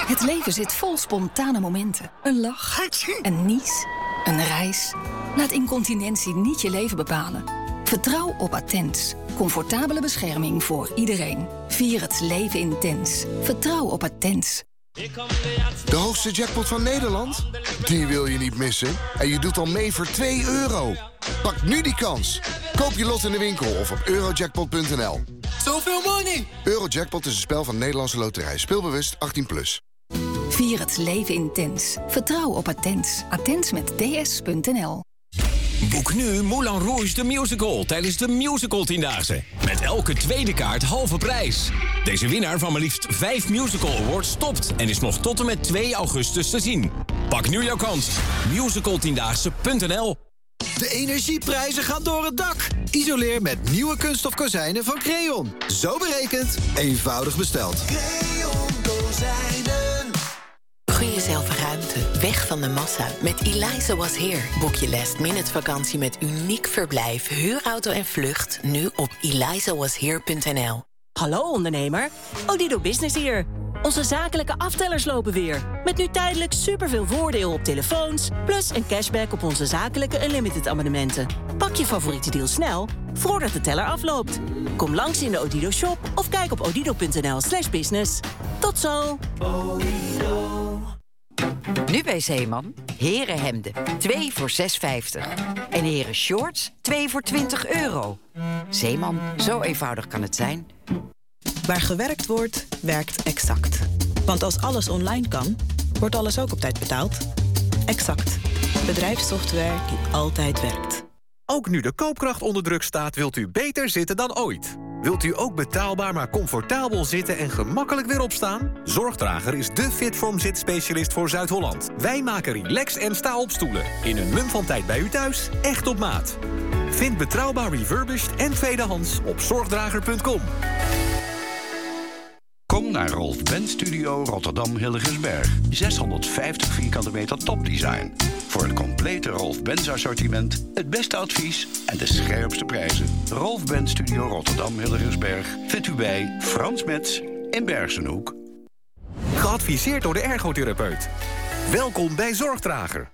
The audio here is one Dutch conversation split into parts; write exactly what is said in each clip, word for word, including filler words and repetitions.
Het leven zit vol spontane momenten. Een lach, een nies, een reis. Laat incontinentie niet je leven bepalen. Vertrouw op Attens. Comfortabele bescherming voor iedereen. Vier het leven intens. Vertrouw op Attens. De hoogste jackpot van Nederland? Die wil je niet missen. En je doet al mee voor twee euro. Pak nu die kans. Koop je lot in de winkel of op eurojackpot punt n l. Zoveel money! Eurojackpot is een spel van Nederlandse Loterij. Speelbewust achttien plus. Vier het leven intens. Vertrouw op Attens. Attens met ds punt n l. Boek nu Moulin Rouge de Musical tijdens de Musical Tiendaagse. Met elke tweede kaart halve prijs. Deze winnaar van maar liefst vijf Musical Awards stopt... en is nog tot en met twee augustus te zien. Pak nu jouw kans. musical tiendaagse punt n l. De energieprijzen gaan door het dak. Isoleer met nieuwe kunststof kozijnen van Creon. Zo berekend, eenvoudig besteld. Creon kozijnen. Gun jezelf ruimte, weg van de massa. Met Eliza Was Here boek je last minute vakantie met uniek verblijf, huurauto en vlucht. Nu op eliza was here punt n l. Hallo ondernemer, Odido Business hier. Onze zakelijke aftellers lopen weer. Met nu tijdelijk superveel voordeel op telefoons... plus een cashback op onze zakelijke Unlimited abonnementen. Pak je favoriete deal snel, voordat de teller afloopt. Kom langs in de Odido shop of kijk op odido punt n l slash business. Tot zo! Nu bij Zeeman, herenhemden, twee voor zes vijftig. En heren shorts, twee voor twintig euro. Zeeman, zo eenvoudig kan het zijn. Waar gewerkt wordt, werkt Exact. Want als alles online kan, wordt alles ook op tijd betaald. Exact. Bedrijfssoftware die altijd werkt. Ook nu de koopkracht onder druk staat, wilt u beter zitten dan ooit. Wilt u ook betaalbaar maar comfortabel zitten en gemakkelijk weer opstaan? Zorgdrager is de Fitform zitspecialist voor Zuid-Holland. Wij maken relax- en sta-opstoelen. In een mum van tijd bij u thuis, echt op maat. Vind betrouwbaar refurbished en tweedehands op zorgdrager punt com. Kom naar Rolf Benz Studio Rotterdam Hillegersberg. zeshonderdvijftig vierkante meter topdesign. Voor het complete Rolf Benz assortiment, het beste advies en de scherpste prijzen. Rolf Benz Studio Rotterdam Hillegersberg vindt u bij Frans Metz in Bergsenhoek. Geadviseerd door de ergotherapeut. Welkom bij Zorgdrager.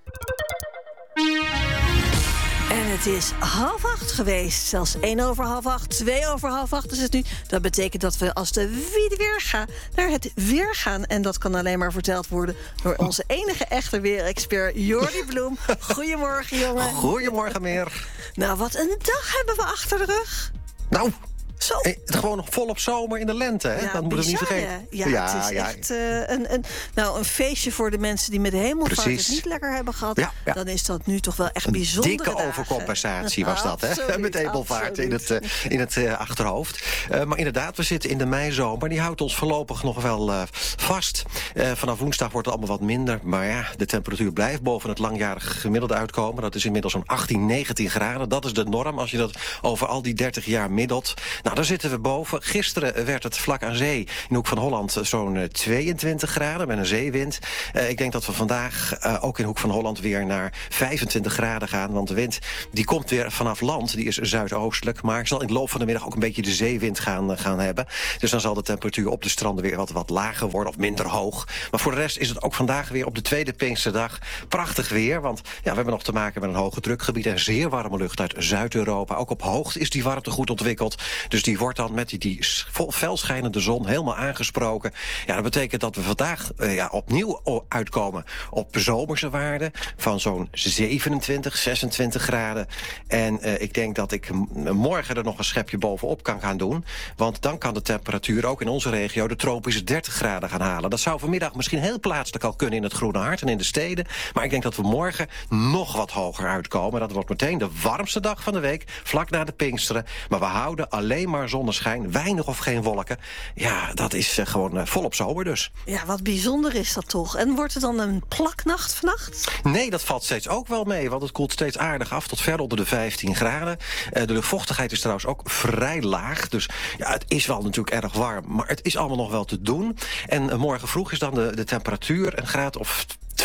En het is half acht geweest. Zelfs één over half acht, twee over half acht is het nu. Dat betekent dat we als de wie weer gaan naar het weer gaan. En dat kan alleen maar verteld worden door onze enige echte weerexpert Jordi Bloem. Goedemorgen, jongen. Goedemorgen, meer. Nou, wat een dag hebben we achter de rug. Nou, Zo. Eh, gewoon nog volop zomer in de lente, hè? Ja, dat moet je niet vergeten. Ja, ja, het is ja. echt uh, een, een, nou, een feestje voor de mensen die met de hemelvaart het niet lekker hebben gehad. Ja, ja. Dan is dat nu toch wel echt bijzonder. Een dikke dagen. Overcompensatie was dat, hè? Absoluut, met hemelvaart in het, uh, in het uh, achterhoofd. Uh, maar inderdaad, we zitten in de meizomer. Die houdt ons voorlopig nog wel uh, vast. Uh, vanaf woensdag wordt het allemaal wat minder. Maar ja, de temperatuur blijft boven het langjarige gemiddelde uitkomen. Dat is inmiddels zo'n achttien, negentien graden. Dat is de norm als je dat over al die dertig jaar middelt. Nou, daar zitten we boven. Gisteren werd het vlak aan zee in de Hoek van Holland zo'n tweeëntwintig graden met een zeewind. Uh, ik denk dat we vandaag uh, ook in de Hoek van Holland weer naar vijfentwintig graden gaan. Want de wind die komt weer vanaf land. Die is zuidoostelijk. Maar ik zal in de loop van de middag ook een beetje de zeewind gaan, uh, gaan hebben. Dus dan zal de temperatuur op de stranden weer wat, wat lager worden of minder hoog. Maar voor de rest is het ook vandaag weer op de tweede Pinksterdag prachtig weer. Want ja, we hebben nog te maken met een hoge drukgebied en zeer warme lucht uit Zuid-Europa. Ook op hoogte is die warmte goed ontwikkeld. Dus die wordt dan met die, die felschijnende zon helemaal aangesproken. Ja, dat betekent dat we vandaag uh, ja, opnieuw uitkomen op zomerse waarden van zo'n zevenentwintig, zesentwintig graden. En uh, ik denk dat ik m- morgen er nog een schepje bovenop kan gaan doen. Want dan kan de temperatuur ook in onze regio de tropische dertig graden gaan halen. Dat zou vanmiddag misschien heel plaatselijk al kunnen in het Groene Hart en in de steden. Maar ik denk dat we morgen nog wat hoger uitkomen. Dat wordt meteen de warmste dag van de week, vlak na de Pinksteren. Maar we houden alleen maar zonneschijn, weinig of geen wolken. Ja, dat is uh, gewoon uh, volop zomer dus. Ja, wat bijzonder is dat toch. En wordt het dan een plaknacht vannacht? Nee, dat valt steeds ook wel mee, want het koelt steeds aardig af tot ver onder de vijftien graden. Uh, de luchtvochtigheid is trouwens ook vrij laag. Dus ja, het is wel natuurlijk erg warm, maar het is allemaal nog wel te doen. En uh, morgen vroeg is dan de, de temperatuur een graad of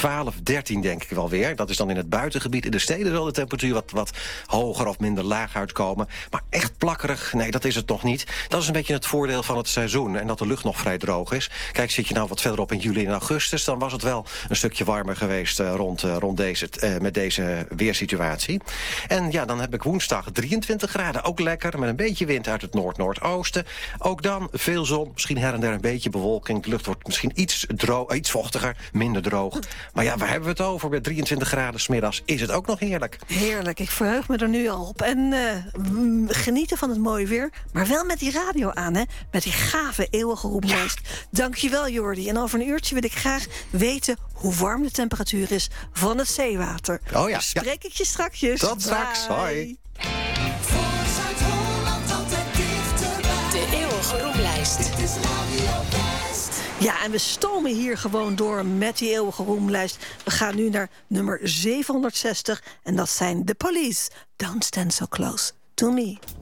twaalf, dertien denk ik wel weer. Dat is dan in het buitengebied. In de steden zal de temperatuur wat, wat hoger of minder laag uitkomen. Maar echt plakkerig, nee, dat is het nog niet. Dat is een beetje het voordeel van het seizoen. En dat de lucht nog vrij droog is. Kijk, zit je nou wat verderop in juli en augustus, dan was het wel een stukje warmer geweest uh, rond, uh, rond deze, uh, met deze weersituatie. En ja, dan heb ik woensdag drieëntwintig graden. Ook lekker, met een beetje wind uit het noord-noordoosten. Ook dan veel zon, misschien her en der een beetje bewolking. De lucht wordt misschien iets, droog, iets vochtiger, minder droog. Maar ja, waar hebben we het over? Bij drieëntwintig graden 's middags is het ook nog heerlijk. Heerlijk, ik verheug me er nu al op. En uh, genieten van het mooie weer, maar wel met die radio aan, hè? Met die gave eeuwige roeplijst. Ja. Dankjewel, Jordi. En over een uurtje wil ik graag weten hoe warm de temperatuur is van het zeewater. Oh ja. Dus spreek ik je strakjes. Tot straks. Bye. Hoi. De eeuwige roemlijst. Ja, en we stomen hier gewoon door met die eeuwige roemlijst. We gaan nu naar nummer zevenhonderdzestig. En dat zijn The Police. Don't stand so close to me.